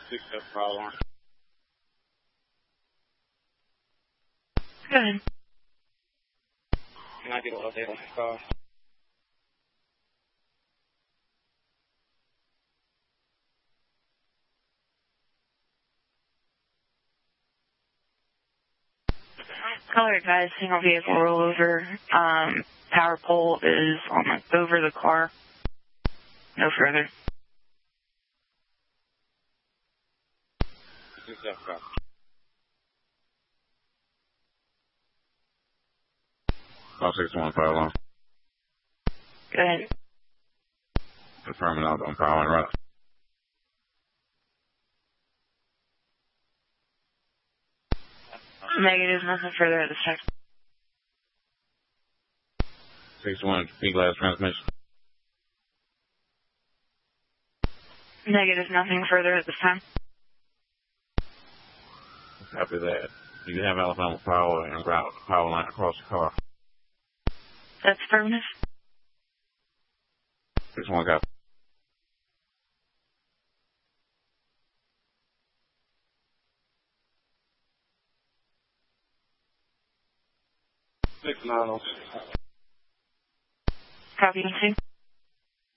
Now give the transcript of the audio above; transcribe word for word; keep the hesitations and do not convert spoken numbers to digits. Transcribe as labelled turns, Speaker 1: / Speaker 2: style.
Speaker 1: Six seven five alarm.
Speaker 2: Go ahead.
Speaker 1: Can I get an update on this car?
Speaker 2: Color advised, single vehicle rollover. Um, power pole is on the, over the car. No further.
Speaker 1: Six seven five.
Speaker 3: Five six one five alarm.
Speaker 2: Go ahead.
Speaker 3: Confirming out on power and route.
Speaker 2: Negative, nothing further at this time.
Speaker 3: Six one P-glass transmission.
Speaker 2: Negative, nothing further at this time.
Speaker 3: Copy that. You have Alabama power and route power line across the car.
Speaker 2: That's affirmative.
Speaker 3: Six one copy.
Speaker 1: Six nine oh.
Speaker 2: Copy, two.